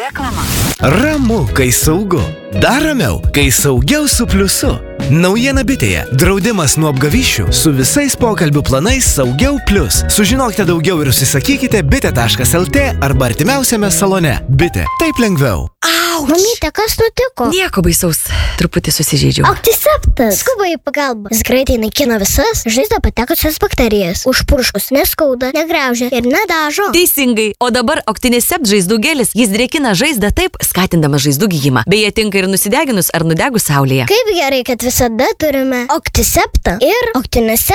Reklama. Ramu, kai saugu. Dar ramiau, kai saugiau su pliusu. Naujiena bitėje. Draudimas nuo apgavyščių su visais pokalbių planais Saugiau Plius. Sužinokite daugiau ir užsisakykite bite.lt arba artimiausiame salone. Bitė. Taip lengviau. Auč! Mamyte, kas nutiko? Nieko baisaus. Truputį susižeidžiau. Oktiseptas. Skuba į pagalbą. Jis greitai naikina visas žaizdą patekusias bakterijas. Užpurškus neskauda, negraužia ir nedažo. Teisingai. O dabar Octinisept žaizdų gelis. Jis drėkina žaizdą taip, skatindamas žaizdų gijimą. Beje, tinka ir nusideginus ar nudegus saulėje. Kaip gerai, kad visada turime Oktiseptą ir Octinisept.